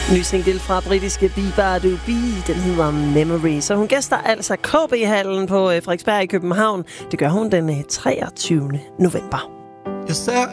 Ny single fra britiske Bieber den hedder Memory. Så hun gæster altså KB-hallen på Frederiksberg i København. Det gør hun den 23. november. Jeg ser